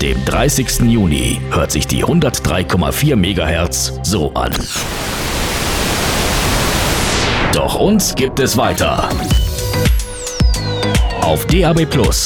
dem 30. Juni hört sich die 103,4 MHz so an. Doch uns gibt es weiter. Auf DAB+